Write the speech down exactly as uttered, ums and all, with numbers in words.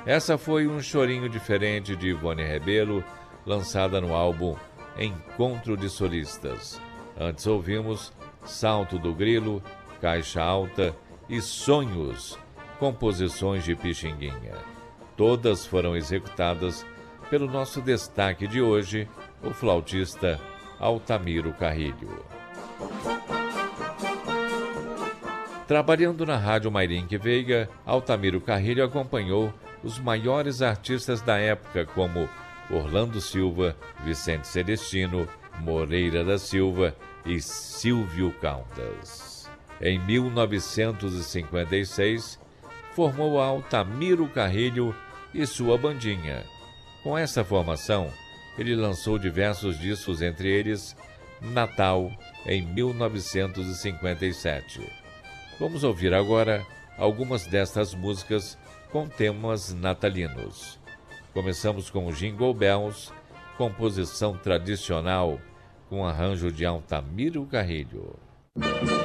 Essa foi um chorinho diferente de Ivone Rebelo, lançada no álbum Encontro de Solistas. Antes ouvimos Salto do Grilo, Caixa Alta e Sonhos, composições de Pixinguinha. Todas foram executadas pelo nosso destaque de hoje, o flautista Altamiro Carrilho. Trabalhando na Rádio Mairinque Veiga, Altamiro Carrilho acompanhou os maiores artistas da época, como Orlando Silva, Vicente Celestino, Moreira da Silva e Silvio Caldas. Em mil novecentos e cinquenta e seis, formou Altamiro Carrilho e sua bandinha. Com essa formação, ele lançou diversos discos, entre eles Natal, em mil novecentos e cinquenta e sete. Vamos ouvir agora algumas destas músicas com temas natalinos. Começamos com Jingle Bells, composição tradicional com arranjo de Altamiro Carrilho.